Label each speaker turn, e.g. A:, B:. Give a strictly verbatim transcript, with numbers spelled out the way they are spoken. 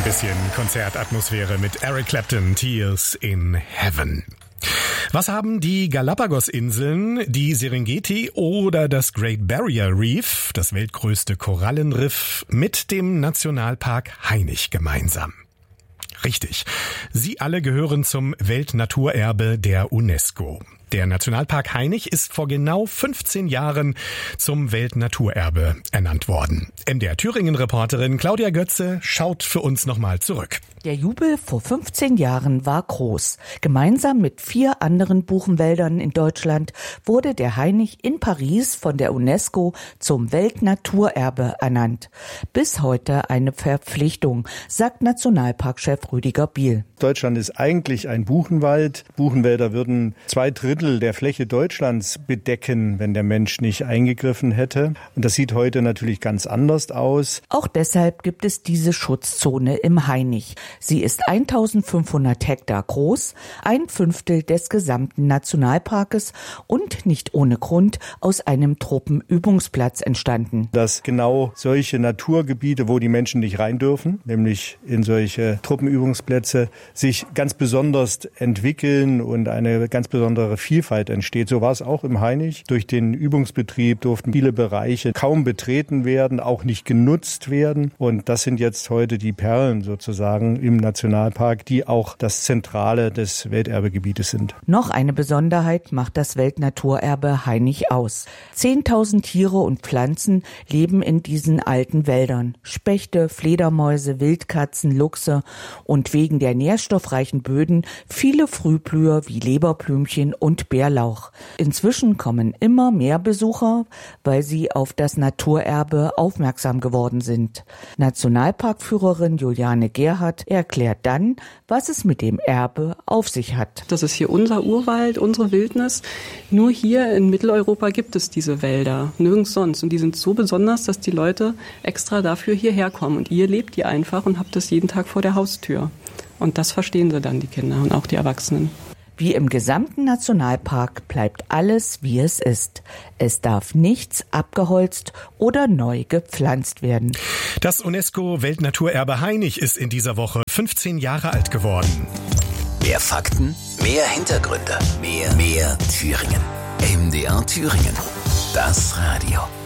A: Bisschen Konzertatmosphäre mit Eric Clapton, Tears in Heaven. Was haben die Galapagos-Inseln, die Serengeti oder das Great Barrier Reef, das weltgrößte Korallenriff, mit dem Nationalpark Hainich gemeinsam? Richtig. Sie alle gehören zum Weltnaturerbe der UNESCO. Der Nationalpark Hainich ist vor genau fünfzehn Jahren zum Weltnaturerbe ernannt worden. M D R Thüringen-Reporterin Claudia Götze schaut für uns nochmal zurück.
B: Der Jubel vor fünfzehn Jahren war groß. Gemeinsam mit vier anderen Buchenwäldern in Deutschland wurde der Hainich in Paris von der UNESCO zum Weltnaturerbe ernannt. Bis heute eine Verpflichtung, sagt Nationalparkchef Rüdiger Biel.
C: Deutschland ist eigentlich ein Buchenwald. Buchenwälder würden zwei Drittel der Fläche Deutschlands bedecken, wenn der Mensch nicht eingegriffen hätte. Und das sieht heute natürlich ganz anders aus.
B: Auch deshalb gibt es diese Schutzzone im Hainich. Sie ist eintausendfünfhundert Hektar groß, ein Fünftel des gesamten Nationalparkes und nicht ohne Grund aus einem Truppenübungsplatz entstanden.
C: Dass genau solche Naturgebiete, wo die Menschen nicht rein dürfen, nämlich in solche Truppenübungsplätze, sich ganz besonders entwickeln und eine ganz besondere Vielfalt entsteht. So war es auch im Hainich. Durch den Übungsbetrieb durften viele Bereiche kaum betreten werden, auch nicht genutzt werden. Und das sind jetzt heute die Perlen sozusagen im Nationalpark, die auch das Zentrale des Welterbegebietes sind.
B: Noch eine Besonderheit macht das Weltnaturerbe Hainich aus. Zehntausend Tiere und Pflanzen leben in diesen alten Wäldern. Spechte, Fledermäuse, Wildkatzen, Luchse und wegen der nährstoffreichen Böden viele Frühblüher wie Leberblümchen und Bärlauch. Inzwischen kommen immer mehr Besucher, weil sie auf das Naturerbe aufmerksam geworden sind. Nationalparkführerin Juliane Gerhardt erklärt dann, was es mit dem Erbe auf sich hat.
D: Das ist hier unser Urwald, unsere Wildnis. Nur hier in Mitteleuropa gibt es diese Wälder, nirgends sonst. Und die sind so besonders, dass die Leute extra dafür hierher kommen. Und ihr lebt hier einfach und habt das jeden Tag vor der Haustür. Und das verstehen sie dann, die Kinder und auch die Erwachsenen.
B: Wie im gesamten Nationalpark bleibt alles, wie es ist. Es darf nichts abgeholzt oder neu gepflanzt werden.
A: Das UNESCO-Weltnaturerbe Hainich ist in dieser Woche fünfzehn Jahre alt geworden.
E: Mehr Fakten, mehr Hintergründe, mehr, mehr Thüringen. M D R Thüringen. Das Radio.